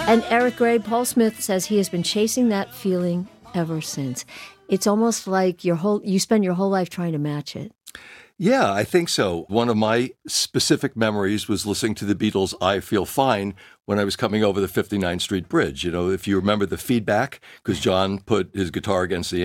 And Eric Gray, Paul Smith says he has been chasing that feeling ever since. It's almost like you spend your whole life trying to match it. Yeah, I think so. One of my specific memories was listening to the Beatles' I Feel Fine when I was coming over the 59th Street Bridge. You know, if you remember the feedback, because John put his guitar against the